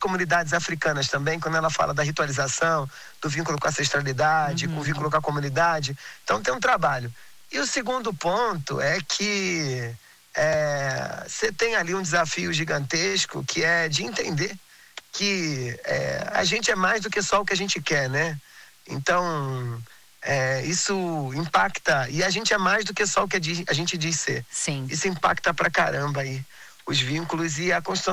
comunidades africanas também, quando ela fala da ritualização, do vínculo com a ancestralidade, com o vínculo com a comunidade. Então tem um trabalho. E o segundo ponto é que você tem ali um desafio gigantesco, que é de entender que a gente é mais do que só o que a gente quer, né? Então, isso impacta, e a gente é mais do que só o que a gente diz ser. Sim. Isso impacta pra caramba aí os vínculos e a construção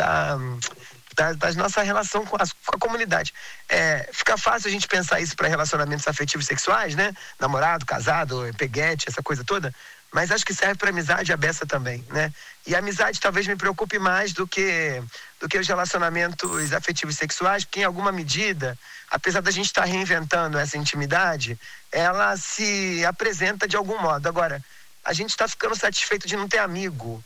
da nossa relação com a comunidade. Fica fácil a gente pensar isso para relacionamentos afetivos sexuais, né? Namorado, casado, peguete, essa coisa toda. Mas acho que serve para amizade a beça também, né? E a amizade talvez me preocupe mais do que os relacionamentos afetivos sexuais, porque em alguma medida, apesar da gente estar reinventando essa intimidade, ela se apresenta de algum modo. Agora, a gente está ficando satisfeito de não ter amigo.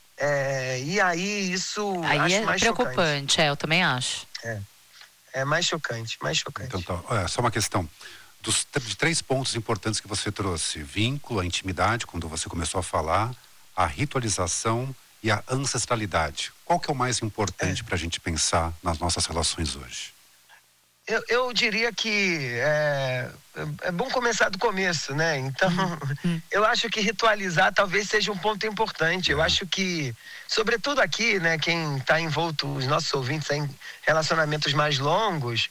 E aí isso aí acho mais preocupante, chocante. eu também acho. É mais chocante, mais chocante. Então tá, só uma questão. De 3 pontos importantes que você trouxe: vínculo, a intimidade, quando você começou a falar, a ritualização e a ancestralidade. Qual que é o mais importante para a gente pensar nas nossas relações hoje? Eu diria que é bom começar do começo, né? Então, eu acho que ritualizar talvez seja um ponto importante. Eu acho que, sobretudo aqui, né, quem está envolto, os nossos ouvintes em relacionamentos mais longos,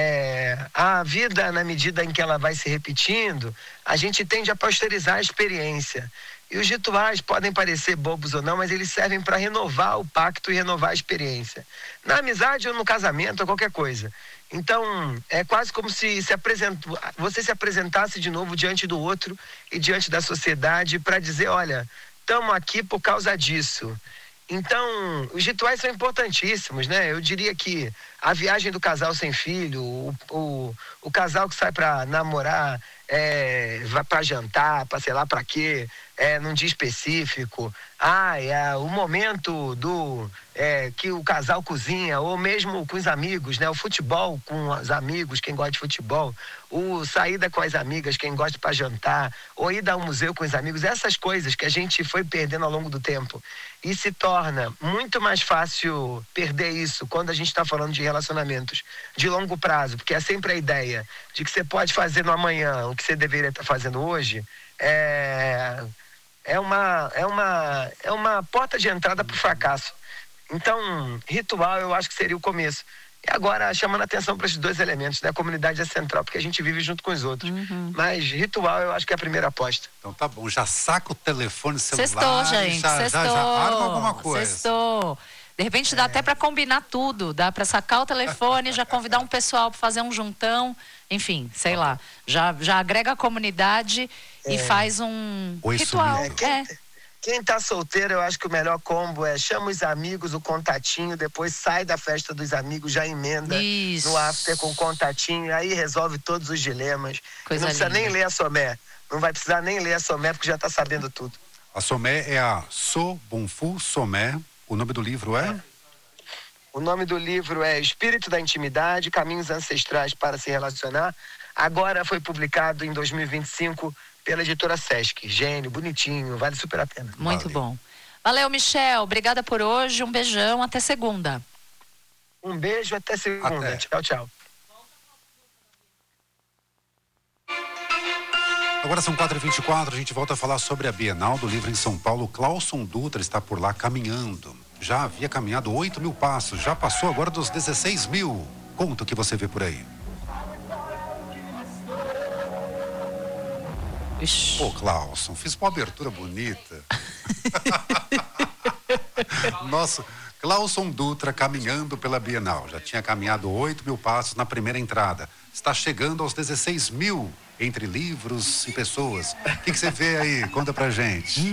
a vida, na medida em que ela vai se repetindo, a gente tende a posterizar a experiência. E os rituais podem parecer bobos ou não, mas eles servem para renovar o pacto e renovar a experiência. Na amizade ou no casamento ou qualquer coisa. Então, é quase como se você se apresentasse de novo diante do outro e diante da sociedade para dizer, olha, estamos aqui por causa disso. Então, os rituais são importantíssimos, né? Eu diria que a viagem do casal sem filho, o casal que sai para namorar, vai para jantar, para sei lá para quê, num dia específico. O momento que o casal cozinha, ou mesmo com os amigos, né? O futebol com os amigos, quem gosta de futebol, o saída com as amigas, quem gosta para jantar, ou ir ao museu com os amigos, essas coisas que a gente foi perdendo ao longo do tempo. E se torna muito mais fácil perder isso quando a gente está falando de relacionamentos de longo prazo, porque é sempre a ideia de que você pode fazer no amanhã o que você deveria estar fazendo hoje. É uma porta de entrada para o fracasso. Então, ritual eu acho que seria o começo. E agora, chamando a atenção para esses 2 elementos, né? A comunidade é central, porque a gente vive junto com os outros. Mas ritual eu acho que é a primeira aposta. Então tá bom, já saca o telefone celular. Sextou, gente, já arma alguma coisa. Sextou. De repente dá até para combinar tudo, dá para sacar o telefone, já convidar um pessoal para fazer um juntão, enfim, sei lá. Já agrega a comunidade e faz um ritual. Quem tá solteiro, eu acho que o melhor combo é chama os amigos, o contatinho, depois sai da festa dos amigos, já emenda no after com o contatinho, aí resolve todos os dilemas. Não precisa nem ler a Somé. Não vai precisar nem ler a Somé, porque já tá sabendo tudo. A Somé é a So Bonfu Somé. O nome do livro é? O nome do livro é Espírito da Intimidade, Caminhos Ancestrais para se Relacionar. Agora foi publicado em 2025 pela editora Sesc. Gênio, bonitinho, vale super a pena. Muito bom. Valeu, Michel. Obrigada por hoje. Um beijão. Até segunda. Um beijo, até segunda. Tchau, tchau. Agora são 4h24, a gente volta a falar sobre a Bienal do Livro em São Paulo. Clauson Dutra está por lá caminhando. Já havia caminhado 8.000 passos, já passou agora dos 16.000. Conta o que você vê por aí. Pô, Clauson, fiz uma abertura bonita. Nossa, Clauson Dutra caminhando pela Bienal. Já tinha caminhado 8.000 passos na primeira entrada. Está chegando aos 16.000 entre livros e pessoas. O que você vê aí? Conta pra gente.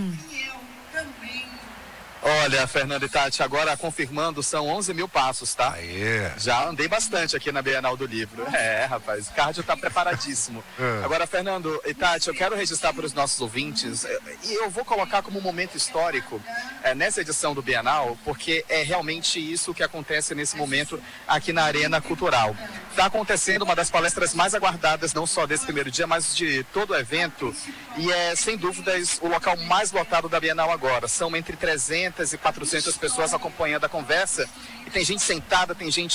Olha, Fernando e Tati, agora confirmando, são 11.000 passos, tá? Aê. Já andei bastante aqui na Bienal do Livro. Rapaz, o cardio tá preparadíssimo. Agora, Fernando e Tati, eu quero registrar para os nossos ouvintes, e eu vou colocar como um momento histórico nessa edição do Bienal, porque é realmente isso que acontece nesse momento aqui na Arena Cultural. Está acontecendo uma das palestras mais aguardadas, não só desse primeiro dia, mas de todo o evento, e é, sem dúvidas, o local mais lotado da Bienal agora. São entre 300 e 400 pessoas acompanhando a conversa, e tem gente sentada, tem gente